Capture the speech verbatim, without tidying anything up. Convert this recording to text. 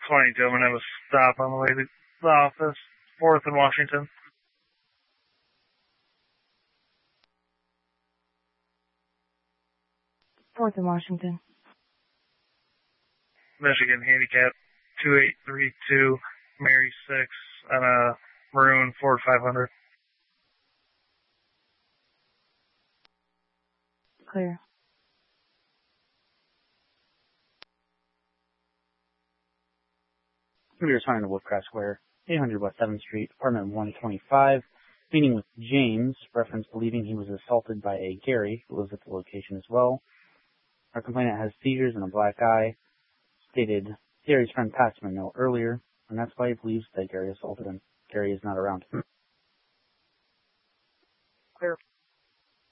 twenty-two. I'm going to have a stop on the way to the office. fourth in Washington. fourth in Washington. Michigan handicap two eight three two, Mary six on a maroon Ford five hundred. Clear. We are responding to Woodcraft Square, eight hundred West seventh Street, apartment one twenty-five, meeting with James, reference believing he was assaulted by a Gary, who lives at the location as well. Our complainant has seizures and a black eye. Stated Gary's friend passed him a note earlier, and that's why he believes that Gary assaulted him. Gary is not around. Clear.